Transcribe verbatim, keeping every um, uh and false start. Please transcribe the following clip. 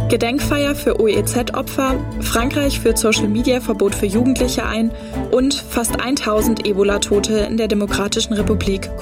Gedenkfeier für O E Z-Opfer, Frankreich führt Social-Media-Verbot für Jugendliche ein und fast tausend Ebola-Tote in der Demokratischen Republik